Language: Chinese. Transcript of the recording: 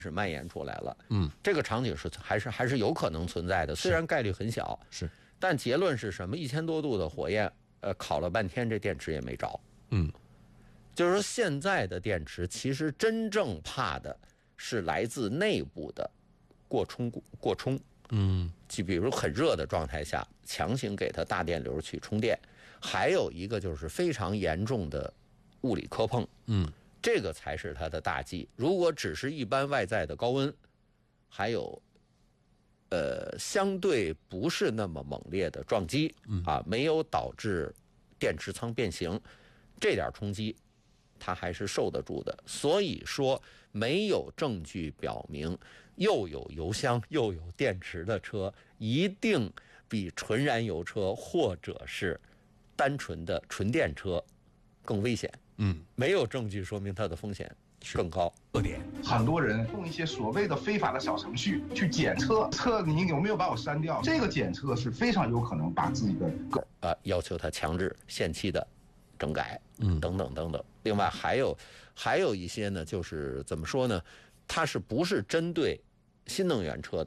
是蔓延出来了。这个场景是还是有可能存在的，虽然概率很小，但结论是什么？1000多度的火焰，烤了半天，这电池也没着。就是说现在的电池其实真正怕的是来自内部的过充。就比如很热的状态下，强行给它大电流去充电，还有一个就是非常严重的物理磕碰。这个才是它的大忌。如果只是一般外在的高温，还有相对不是那么猛烈的撞击没有导致电池舱变形，这点冲击它还是受得住的。所以说没有证据表明又有油箱又有电池的车一定比纯燃油车或者是单纯的纯电车更危险。没有证据说明它的风险更高。 很多人用一些所谓的非法的小程序去检测你有没有把我删掉，这个检测是非常有可能把自己的要求他强制限期的整改，等等等等。另外还有一些呢，就是怎么说呢，它是不是针对新能源车的？